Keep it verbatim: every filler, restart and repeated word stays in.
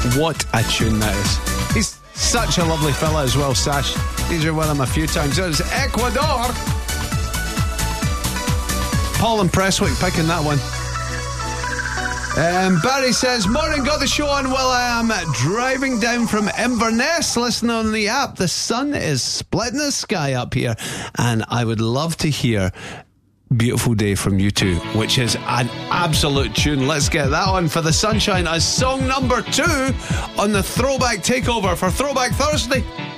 What a tune that is. He's such a lovely fella as well, Sash. He's been with him a few times. It's Ecuador. Paul and Presswick picking that one. Um, Barry says, morning, got the show on while I am driving down from Inverness, listening on the app. The sun is splitting the sky up here, and I would love to hear Beautiful Day from U two, which is an absolute tune. Let's get that one for the sunshine as song number two on the Throwback Takeover for Throwback Thursday.